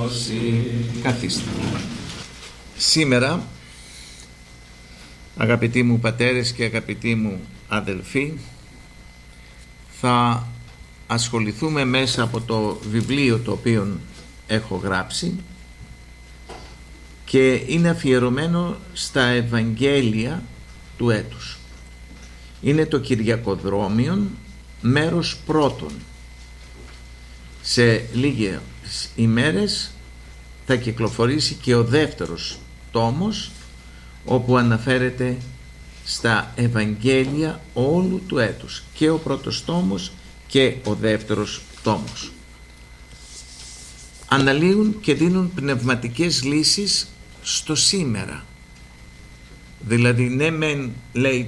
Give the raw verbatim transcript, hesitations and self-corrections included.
σώσει. Καθίστε. Σήμερα, αγαπητοί μου πατέρες και αγαπητοί μου αδελφοί, θα ασχοληθούμε μέσα από το βιβλίο το οποίο έχω γράψει και είναι αφιερωμένο στα Ευαγγέλια του έτους. Είναι το Κυριακοδρόμιον, μέρος πρώτον. Σε λίγες ημέρες θα κυκλοφορήσει και ο δεύτερος τόμος, όπου αναφέρεται στα Ευαγγέλια όλου του έτους, και ο πρώτος τόμος και ο δεύτερος τόμος. Αναλύουν και δίνουν πνευματικές λύσεις στο σήμερα. Δηλαδή, ναι μεν λέει